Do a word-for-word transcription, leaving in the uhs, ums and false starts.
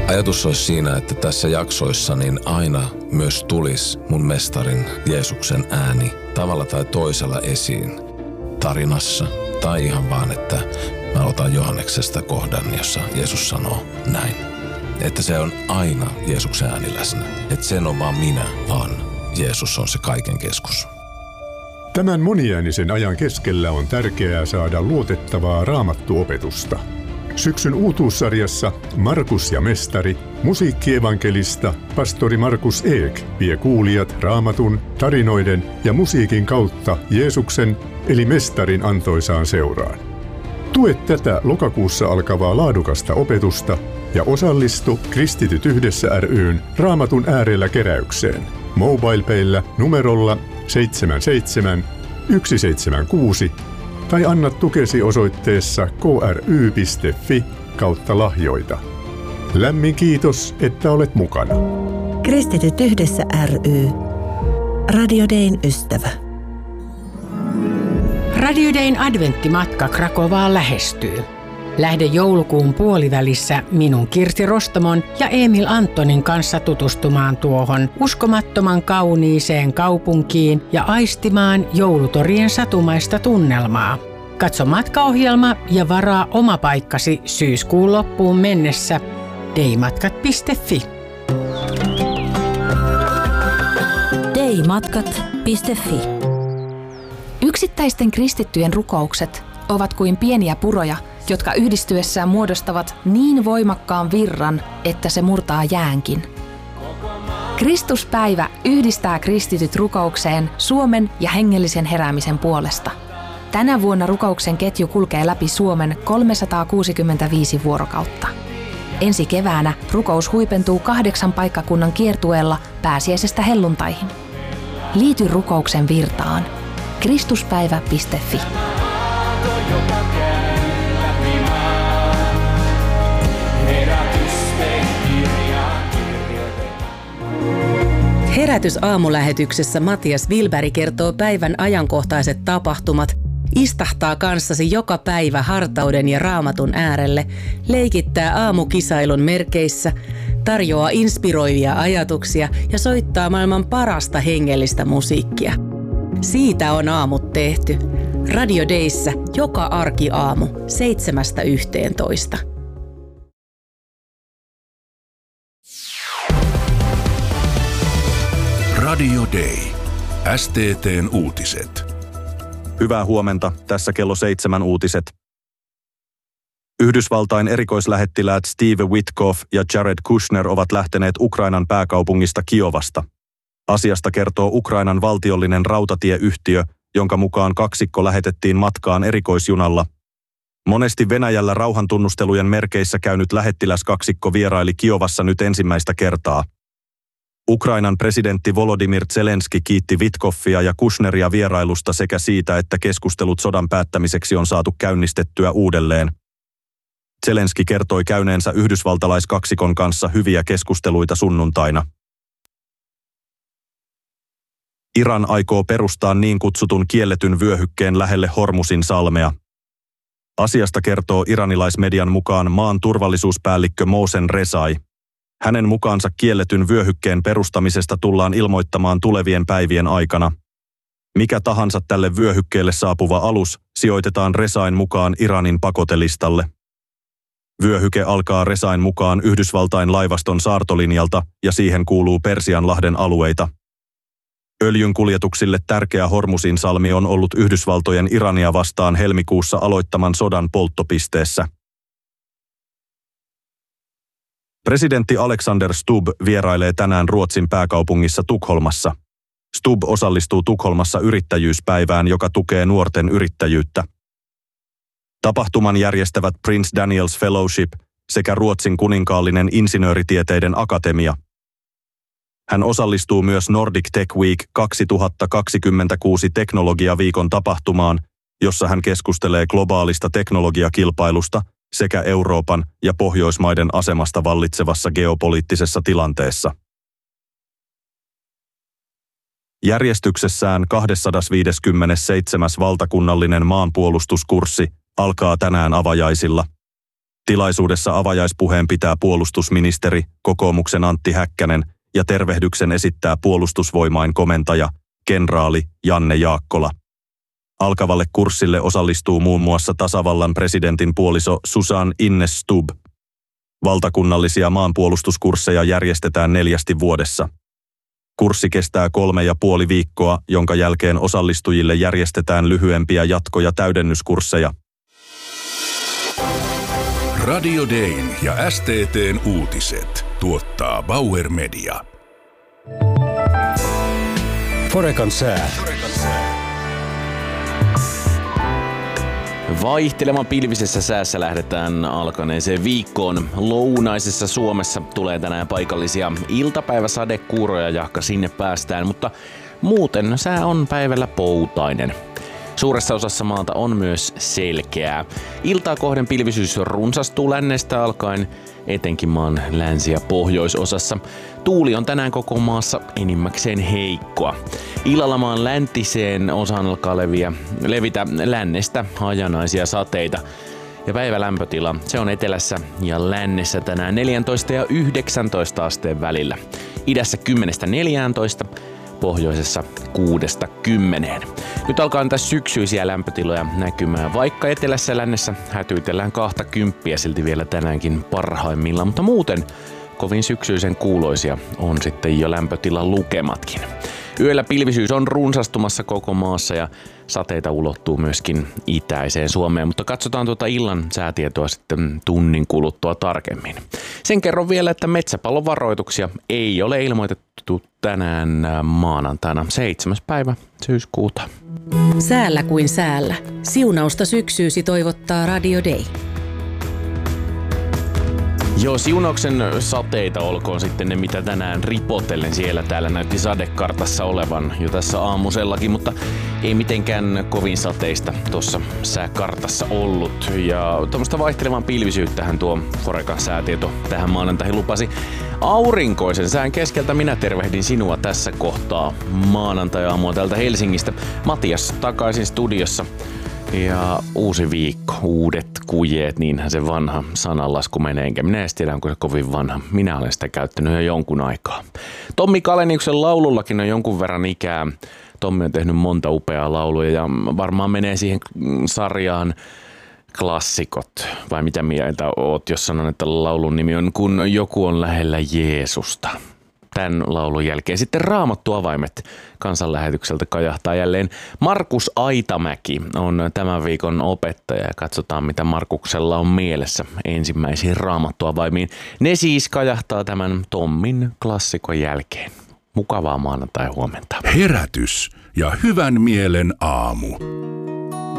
Ajatus olisi siinä, että tässä jaksoissa niin aina myös tulisi mun mestarin Jeesuksen ääni tavalla tai toisella esiin tarinassa. Tai ihan vaan, että mä otan Johanneksesta kohdan, jossa Jeesus sanoo näin. Että se on aina Jeesuksen ääni läsnä. Että sen on vaan minä, vaan Jeesus on se kaiken keskus. Tämän moniäänisen ajan keskellä on tärkeää saada luotettavaa raamattuopetusta. Syksyn uutuussarjassa Markus ja mestari, musiikkievankelista, pastori Markus Eek vie kuulijat raamatun, tarinoiden ja musiikin kautta Jeesuksen eli mestarin antoisaan seuraan. Tue tätä lokakuussa alkavaa laadukasta opetusta ja osallistu Kristityt yhdessä ry:n Raamatun äärellä keräykseen MobilePayllä numerolla seitsemän seitsemän yksi seitsemän kuusi tai anna tukesi osoitteessa kry piste fi kautta lahjoita. Lämmin kiitos, että olet mukana. Kristityt yhdessä ry. Radio Dayn ystävä. Radio Dayn adventtimatka Krakovaan lähestyy. Lähde joulukuun puolivälissä minun Kirsi Rostamon ja Emil Antonin kanssa tutustumaan tuohon uskomattoman kauniiseen kaupunkiin ja aistimaan joulutorien satumaista tunnelmaa. Katso matkaohjelma ja varaa oma paikkasi syyskuun loppuun mennessä daymatkat piste fi. daymatkat piste fi. Yksittäisten kristittyjen rukoukset ovat kuin pieniä puroja, jotka yhdistyessään muodostavat niin voimakkaan virran, että se murtaa jäänkin. Kristuspäivä yhdistää kristityt rukoukseen Suomen ja hengellisen heräämisen puolesta. Tänä vuonna rukouksen ketju kulkee läpi Suomen kolmesataakuusikymmentäviisi vuorokautta. Ensi keväänä rukous huipentuu kahdeksan paikkakunnan kiertueella pääsiäisestä helluntaihin. Liity rukouksen virtaan. kristuspäivä piste fi. Herätys-aamulähetyksessä Matias Wilberg kertoo päivän ajankohtaiset tapahtumat, istahtaa kanssasi joka päivä hartauden ja raamatun äärelle, leikittää aamukisailun merkeissä, tarjoaa inspiroivia ajatuksia ja soittaa maailman parasta hengellistä musiikkia. Siitä on aamut tehty. Radio Dayssä joka arkiaamu seitsemästä yhteentoista. Radio Day. S T T:n uutiset. Hyvää huomenta, tässä kello seitsemän uutiset. Yhdysvaltain erikoislähettiläät Steve Witkoff ja Jared Kushner ovat lähteneet Ukrainan pääkaupungista Kiovasta. Asiasta kertoo Ukrainan valtiollinen rautatieyhtiö, jonka mukaan kaksikko lähetettiin matkaan erikoisjunalla. Monesti Venäjällä rauhantunnustelujen merkeissä käynyt lähettiläskaksikko vieraili Kiovassa nyt ensimmäistä kertaa. Ukrainan presidentti Volodymyr Zelenski kiitti Witkoffia ja Kushneria vierailusta sekä siitä, että keskustelut sodan päättämiseksi on saatu käynnistettyä uudelleen. Zelenski kertoi käyneensä yhdysvaltalaiskaksikon kanssa hyviä keskusteluita sunnuntaina. Iran aikoo perustaa niin kutsutun kielletyn vyöhykkeen lähelle Hormusin salmea. Asiasta kertoo iranilaismedian mukaan maan turvallisuuspäällikkö Mohsen Rezai. Hänen mukaansa kielletyn vyöhykkeen perustamisesta tullaan ilmoittamaan tulevien päivien aikana. Mikä tahansa tälle vyöhykkeelle saapuva alus sijoitetaan Rezain mukaan Iranin pakotelistalle. Vyöhyke alkaa Rezain mukaan Yhdysvaltain laivaston saartolinjalta ja siihen kuuluu Persianlahden alueita. Öljyn kuljetuksille tärkeä Hormusin salmi on ollut Yhdysvaltojen Irania vastaan helmikuussa aloittaman sodan polttopisteessä. Presidentti Alexander Stubb vierailee tänään Ruotsin pääkaupungissa Tukholmassa. Stubb osallistuu Tukholmassa yrittäjyyspäivään, joka tukee nuorten yrittäjyyttä. Tapahtuman järjestävät Prince Daniels Fellowship sekä Ruotsin kuninkaallinen insinööritieteiden akatemia. Hän osallistuu myös Nordic Tech Week kaksituhattakaksikymmentäkuusi teknologiaviikon tapahtumaan, jossa hän keskustelee globaalista teknologiakilpailusta sekä Euroopan ja Pohjoismaiden asemasta vallitsevassa geopoliittisessa tilanteessa. Järjestyksessään kaksisataaviisikymmentäseitsemän valtakunnallinen maanpuolustuskurssi alkaa tänään avajaisilla. Tilaisuudessa avajaispuheen pitää puolustusministeri, kokoomuksen Antti Häkkänen, ja tervehdyksen esittää puolustusvoimain komentaja, kenraali Janne Jaakkola. Alkavalle kurssille osallistuu muun muassa tasavallan presidentin puoliso Susan Ines Stubb. Valtakunnallisia maanpuolustuskursseja järjestetään neljästi vuodessa. Kurssi kestää kolme ja puoli viikkoa, jonka jälkeen osallistujille järjestetään lyhyempiä jatko- ja täydennyskursseja. Radio Dayn ja S T T:n uutiset tuottaa Bauer Media. Forekan sää. Vaihtelevan pilvisessä säässä lähdetään alkaneeseen viikkoon. Lounaisessa Suomessa tulee tänään paikallisia iltapäiväsadekuuroja, jahka sinne päästään, mutta muuten sää on päivällä poutainen. Suuressa osassa maata on myös selkeää. Iltaa kohden pilvisyys runsastuu lännestä alkaen, etenkin maan länsi- ja pohjoisosassa. Tuuli on tänään koko maassa enimmäkseen heikkoa. Illalla maan läntiseen osaan alkaa leviä, levitä lännestä hajanaisia sateita. Ja päivälämpötila, se on etelässä ja lännessä tänään neljätoista ja yhdeksäntoista asteen välillä. Idässä kymmenestä neljääntoista. Pohjoisessa kuudesta kymmeneen. Nyt alkaa niitä syksyisiä lämpötiloja näkymään, vaikka etelässä ja lännessä hätyytellään kahta kymppiä silti vielä tänäänkin parhaimmillaan, mutta muuten kovin syksyisen kuuloisia on sitten jo lämpötilan lukematkin. Yöllä pilvisyys on runsastumassa koko maassa ja sateita ulottuu myöskin itäiseen Suomeen, mutta katsotaan tuota illan säätietoa sitten tunnin kuluttua tarkemmin. Sen kerron vielä, että metsäpalovaroituksia ei ole ilmoitettu tänään maanantaina seitsemäs päivä syyskuuta. Säällä kuin säällä. Siunausta syksyysi toivottaa Radio Day. Joo, siunauksen sateita olkoon sitten ne, mitä tänään ripotellen siellä täällä näytti sadekartassa olevan jo tässä aamusellakin, mutta ei mitenkään kovin sateista tuossa sääkartassa ollut. Ja tuommoista vaihtelevan pilvisyyttähän tuo Forekan säätieto tähän maanantaihin lupasi. Aurinkoisen sään keskeltä minä tervehdin sinua tässä kohtaa maanantai-aamua täältä Helsingistä. Matias takaisin studiossa. Ja uusi viikko, uudet kujeet, niinhän se vanha sananlasku menee, enkä minä edes tiedä, onko se kovin vanha. Minä olen sitä käyttänyt jo jonkun aikaa. Tommi Kaleniuksen laulullakin on jonkun verran ikää. Tommi on tehnyt monta upeaa lauluja ja varmaan menee siihen sarjaan klassikot. Vai mitä mieltä oot, jos sanon, että laulun nimi on Kun joku on lähellä Jeesusta. Tämän laulun jälkeen sitten Raamattu avaimet kansanlähetykseltä kajahtaa jälleen. Markus Aitamäki on tämän viikon opettaja ja katsotaan mitä Markuksella on mielessä ensimmäisiin Raamattu avaimiin. Ne siis kajahtaa tämän Tommin klassikon jälkeen. Mukavaa maanantai huomenta. Herätys ja hyvän mielen aamu.